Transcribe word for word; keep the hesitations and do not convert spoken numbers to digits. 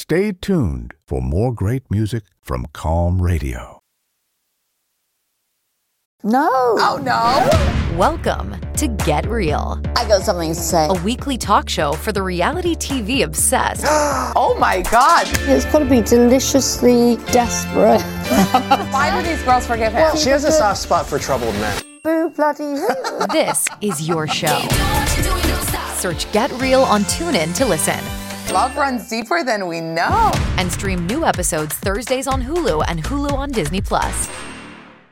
Stay tuned for more great music from Calm Radio. No. Oh, no. Welcome to Get Real. I got something to say. A weekly talk show for the reality T V obsessed. Oh, my God. It's got to be deliciously desperate. Why do these girls forgive him? She has a soft spot for troubled men. Boo bloody who? This is your show. Search Get Real on TuneIn to listen. Love runs deeper than we know. And stream new episodes Thursdays on Hulu and Hulu on Disney Plus.